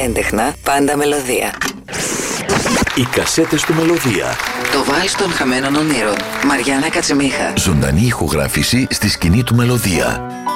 έντεχνα, πάντα μελωδία. Οι κασέτες του Μελωδία. Το βάλς των χαμένων ονείρων. Μαριάννα Κατσιμίχα. Ζωντανή ηχογράφηση στη σκηνή του Μελωδία.